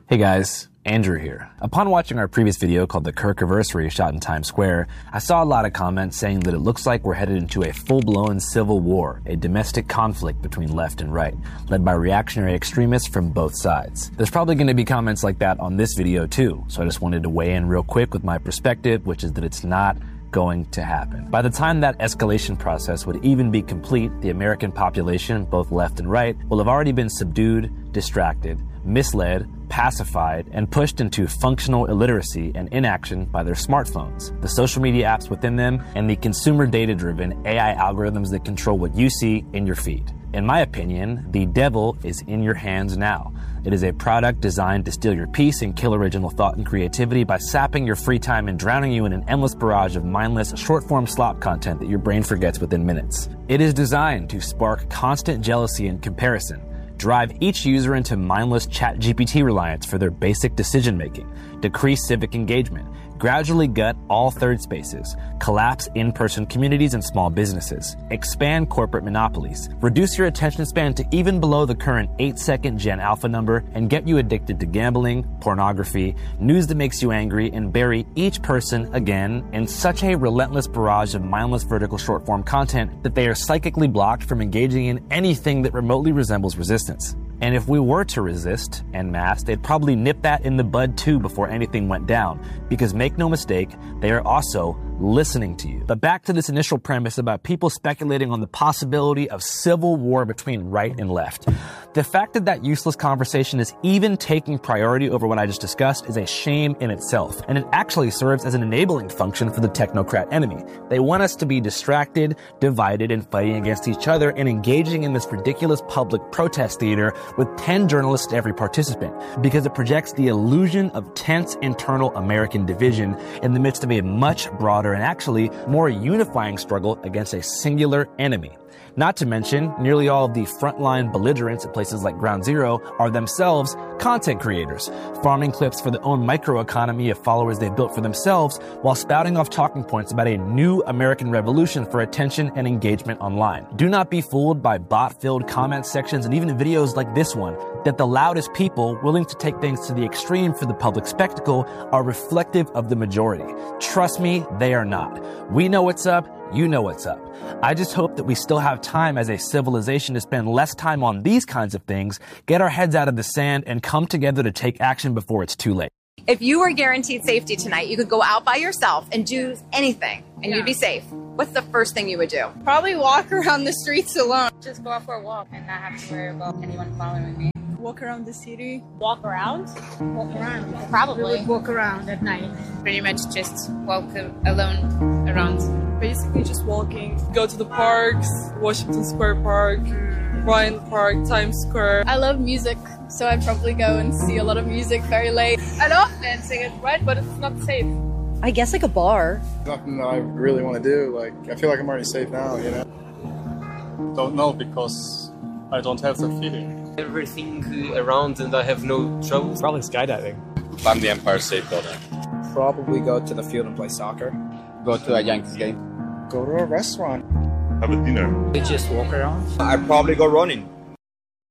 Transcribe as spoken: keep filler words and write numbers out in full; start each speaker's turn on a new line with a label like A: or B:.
A: Hey guys, Andrew here. Upon watching our previous video called the Kirkiversary shot in Times Square, I saw a lot of comments saying that it looks like we're headed into a full-blown civil war, a domestic conflict between left and right, led by reactionary extremists from both sides. There's probably going to be comments like that on this video too, so I just wanted to weigh in real quick with my perspective, which is that it's not going to happen. By the time that escalation process would even be complete, the American population, both left and right, will have already been subdued, distracted, misled, pacified, and pushed into functional illiteracy and inaction by their smartphones, the social media apps within them, and the consumer data-driven A I algorithms that control what you see in your feed. In my opinion, the devil is in your hands now. It is a product designed to steal your peace and kill original thought and creativity by sapping your free time and drowning you in an endless barrage of mindless, short-form slop content that your brain forgets within minutes. It is designed to spark constant jealousy and comparison, drive each user into mindless Chat G P T reliance for their basic decision-making, decrease civic engagement, gradually gut all third spaces, collapse in-person communities and small businesses, expand corporate monopolies, reduce your attention span to even below the current eight-second Gen Alpha number, and get you addicted to gambling, pornography, news that makes you angry, and bury each person again in such a relentless barrage of mindless vertical short-form content that they are psychically blocked from engaging in anything that remotely resembles resistance. And if we were to resist en masse, they'd probably nip that in the bud too before anything went down. Because make no mistake, they are also listening to you. But back to this initial premise about people speculating on the possibility of civil war between right and left. The fact that that useless conversation is even taking priority over what I just discussed is a shame in itself. And it actually serves as an enabling function for the technocrat enemy. They want us to be distracted, divided, and fighting against each other and engaging in this ridiculous public protest theater with ten journalists to every participant, because it projects the illusion of tense internal American division in the midst of a much broader and actually more unifying struggle against a singular enemy. Not to mention, nearly all of the frontline belligerents at places like Ground Zero are themselves content creators, farming clips for their own microeconomy of followers they've built for themselves while spouting off talking points about a new American revolution for attention and engagement online. Do not be fooled by bot-filled comment sections and even videos like this one that the loudest people willing to take things to the extreme for the public spectacle are reflective of the majority. Trust me, they are not. We know what's up. You know what's up. I just hope that we still have time as a civilization to spend less time on these kinds of things, get our heads out of the sand, and come together to take action before it's too late.
B: If you were guaranteed safety tonight, you could go out by yourself and do anything, and yeah. You'd be safe. What's the first thing you would do?
C: Probably walk around the streets alone.
D: Just go out for a walk and not have to worry about anyone following me.
C: Walk around the city.
D: Walk around?
C: Walk around.
D: Probably.
C: We would walk around at night.
D: Pretty much just walk alone around.
E: Basically just walking. Go to the parks, Washington Square Park, Bryant Park, Times Square.
C: I love music, so I'd probably go and see a lot of music very late.
E: I love dancing, it's right, but it's not safe.
F: I guess like a bar.
G: Nothing that I really want to do. Like, I feel like I'm already safe now, you know?
H: Don't know because I don't have the feeling.
I: Everything around and I have no trouble.
J: Probably skydiving.
K: Climb the Empire State Building.
L: Probably go to the field and play soccer.
M: Go to a Yankees game.
G: Go to a restaurant.
N: Have a dinner.
O: We just walk around.
P: I'd probably go running.